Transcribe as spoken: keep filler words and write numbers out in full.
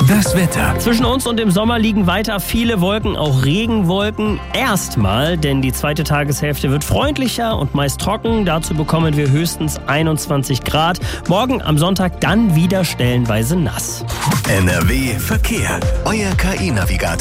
Das Wetter. Zwischen uns und dem Sommer liegen weiter viele Wolken, auch Regenwolken. Erstmal, denn die zweite Tageshälfte wird freundlicher und meist trocken. Dazu bekommen wir höchstens einundzwanzig Grad. Morgen am Sonntag dann wieder stellenweise nass. N R W Verkehr. Euer K I-Navigator.